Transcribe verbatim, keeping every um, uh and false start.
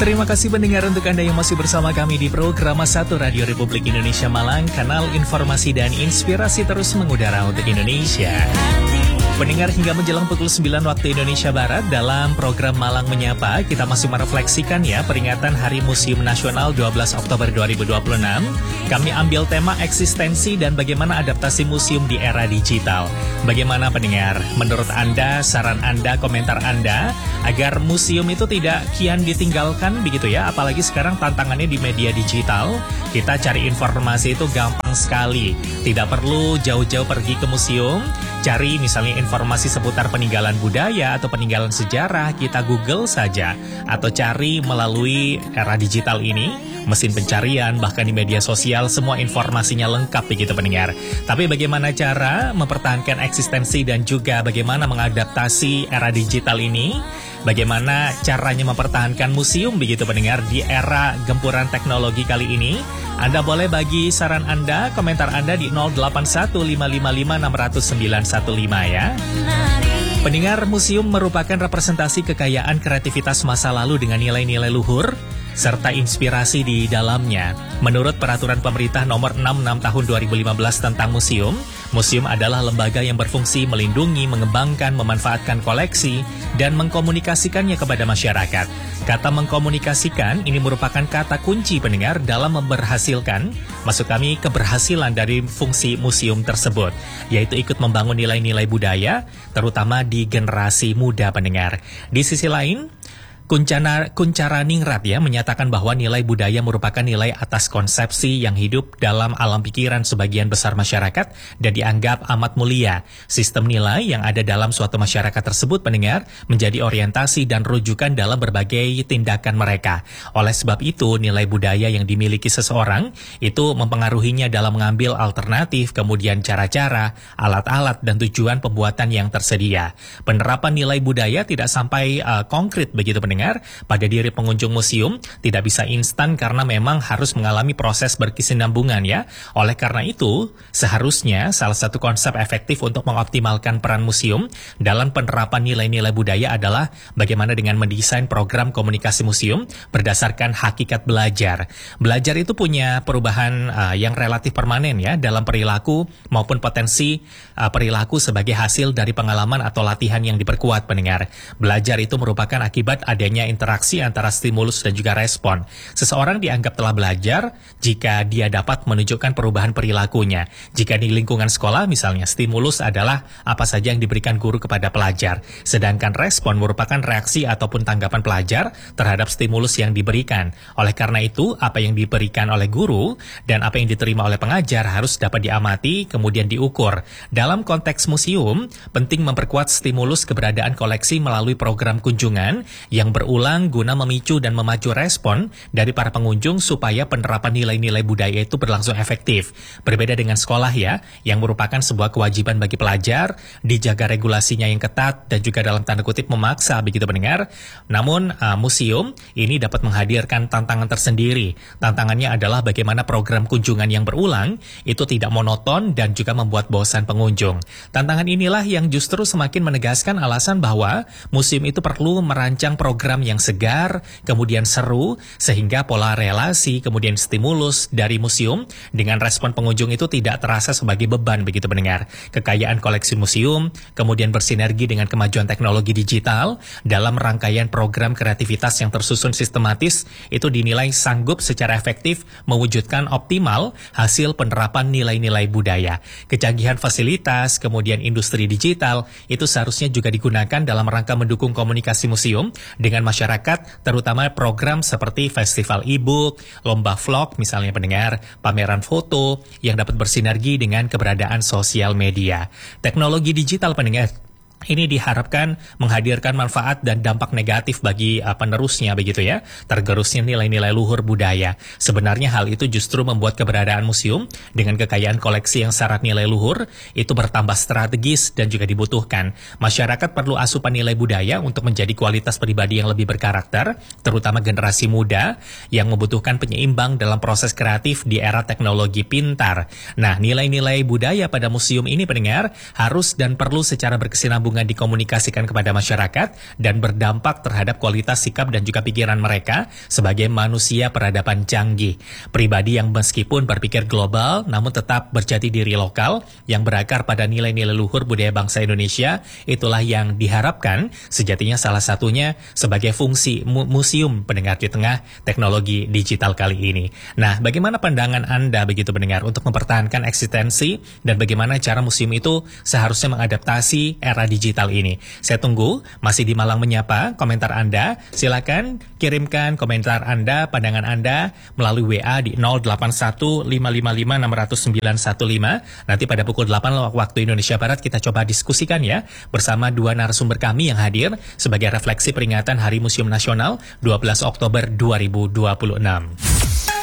Terima kasih pendengar untuk Anda yang masih bersama kami di program satu Radio Republik Indonesia Malang, kanal informasi dan inspirasi terus mengudara untuk Indonesia. Pendengar, hingga menjelang pukul sembilan waktu Indonesia Barat dalam program Malang Menyapa, kita masih merefleksikan ya peringatan Hari Museum Nasional dua belas Oktober dua ribu dua puluh enam. Kami ambil tema eksistensi dan bagaimana adaptasi museum di era digital. Bagaimana pendengar? Menurut Anda, saran Anda, komentar Anda agar museum itu tidak kian ditinggalkan begitu ya, apalagi sekarang tantangannya di media digital. Kita cari informasi itu gampang sekali. Tidak perlu jauh-jauh pergi ke museum. Cari misalnya informasi seputar peninggalan budaya atau peninggalan sejarah, kita Google saja. Atau cari melalui era digital ini, mesin pencarian, bahkan di media sosial, semua informasinya lengkap begitu pendengar. Tapi bagaimana cara mempertahankan eksistensi dan juga bagaimana mengadaptasi era digital ini? Bagaimana caranya mempertahankan museum begitu pendengar di era gempuran teknologi kali ini? Anda boleh bagi saran Anda, komentar Anda di nol delapan satu lima lima lima enam nol sembilan satu lima ya. Pendengar, museum merupakan representasi kekayaan kreativitas masa lalu dengan nilai-nilai luhur serta inspirasi di dalamnya. Menurut peraturan pemerintah nomor enam puluh enam tahun dua ribu lima belas tentang museum, museum adalah lembaga yang berfungsi melindungi, mengembangkan, memanfaatkan koleksi, dan mengkomunikasikannya kepada masyarakat. Kata mengkomunikasikan ini merupakan kata kunci pendengar dalam memberhasilkan, maksud kami keberhasilan dari fungsi museum tersebut, yaitu ikut membangun nilai-nilai budaya, terutama di generasi muda pendengar. Di sisi lain, Kuncana, Kuncara Ningrat ya menyatakan bahwa nilai budaya merupakan nilai atas konsepsi yang hidup dalam alam pikiran sebagian besar masyarakat dan dianggap amat mulia. Sistem nilai yang ada dalam suatu masyarakat tersebut pendengar menjadi orientasi dan rujukan dalam berbagai tindakan mereka. Oleh sebab itu, nilai budaya yang dimiliki seseorang itu mempengaruhinya dalam mengambil alternatif, kemudian cara-cara, alat-alat, dan tujuan pembuatan yang tersedia. Penerapan nilai budaya tidak sampai uh, konkret begitu pendengar. Pada diri pengunjung museum tidak bisa instan karena memang harus mengalami proses berkesinambungan ya. Oleh karena itu, seharusnya salah satu konsep efektif untuk mengoptimalkan peran museum dalam penerapan nilai-nilai budaya adalah bagaimana dengan mendesain program komunikasi museum berdasarkan hakikat belajar. Belajar itu punya perubahan uh, yang relatif permanen ya dalam perilaku maupun potensi uh, perilaku sebagai hasil dari pengalaman atau latihan yang diperkuat pendengar. Belajar itu merupakan akibat ada adanya interaksi antara stimulus dan juga respon. Seseorang dianggap telah belajar jika dia dapat menunjukkan perubahan perilakunya. Jika di lingkungan sekolah misalnya, stimulus adalah apa saja yang diberikan guru kepada pelajar. Sedangkan respon merupakan reaksi ataupun tanggapan pelajar terhadap stimulus yang diberikan. Oleh karena itu, apa yang diberikan oleh guru dan apa yang diterima oleh pengajar harus dapat diamati kemudian diukur. Dalam konteks museum, penting memperkuat stimulus keberadaan koleksi melalui program kunjungan yang berulang guna memicu dan memacu respon dari para pengunjung supaya penerapan nilai-nilai budaya itu berlangsung efektif. Berbeda dengan sekolah ya, yang merupakan sebuah kewajiban bagi pelajar, dijaga regulasinya yang ketat dan juga dalam tanda kutip memaksa begitu pendengar. Namun uh, museum ini dapat menghadirkan tantangan tersendiri. Tantangannya adalah bagaimana program kunjungan yang berulang itu tidak monoton dan juga membuat bosan pengunjung. Tantangan inilah yang justru semakin menegaskan alasan bahwa museum itu perlu merancang program program yang segar, kemudian seru, sehingga pola relasi, kemudian stimulus dari museum dengan respon pengunjung itu tidak terasa sebagai beban begitu pendengar. Kekayaan koleksi museum, kemudian bersinergi dengan kemajuan teknologi digital dalam rangkaian program kreativitas yang tersusun sistematis, itu dinilai sanggup secara efektif mewujudkan optimal hasil penerapan nilai-nilai budaya. Kecanggihan fasilitas, kemudian industri digital, itu seharusnya juga digunakan dalam rangka mendukung komunikasi museum dengan masyarakat, terutama program seperti festival e-book, lomba vlog misalnya pendengar, pameran foto yang dapat bersinergi dengan keberadaan sosial media. Teknologi digital pendengar ini diharapkan menghadirkan manfaat dan dampak negatif bagi uh, penerusnya begitu ya, tergerusnya nilai-nilai luhur budaya. Sebenarnya hal itu justru membuat keberadaan museum dengan kekayaan koleksi yang syarat nilai luhur itu bertambah strategis dan juga dibutuhkan. Masyarakat perlu asupan nilai budaya untuk menjadi kualitas pribadi yang lebih berkarakter, terutama generasi muda yang membutuhkan penyeimbang dalam proses kreatif di era teknologi pintar. Nah, nilai-nilai budaya pada museum ini pendengar harus dan perlu secara berkesinambungan kecenderungan dikomunikasikan kepada masyarakat dan berdampak terhadap kualitas sikap dan juga pikiran mereka sebagai manusia peradaban canggih. Pribadi yang meskipun berpikir global namun tetap berjati diri lokal yang berakar pada nilai-nilai luhur budaya bangsa Indonesia, itulah yang diharapkan sejatinya salah satunya sebagai fungsi mu museum pendengar di tengah teknologi digital kali ini. Nah, bagaimana pandangan Anda begitu pendengar untuk mempertahankan eksistensi dan bagaimana cara museum itu seharusnya mengadaptasi era digital ini? Saya tunggu masih di Malang Menyapa komentar Anda. Silakan kirimkan komentar Anda, pandangan Anda melalui W A di nol delapan satu lima lima lima enam nol sembilan satu lima. Nanti pada pukul delapan waktu Indonesia Barat kita coba diskusikan ya bersama dua narasumber kami yang hadir sebagai refleksi peringatan Hari Museum Nasional dua belas Oktober dua ribu dua puluh enam.